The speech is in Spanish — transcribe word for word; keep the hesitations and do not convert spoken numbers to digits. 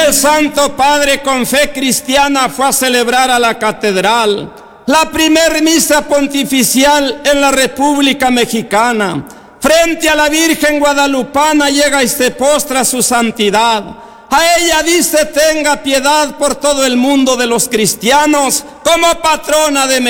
El Santo Padre con fe cristiana fue a celebrar a la catedral la primer misa pontificial en la República Mexicana. Frente a la Virgen Guadalupana llega y se postra su santidad. A ella dice: tenga piedad por todo el mundo de los cristianos, como patrona de México.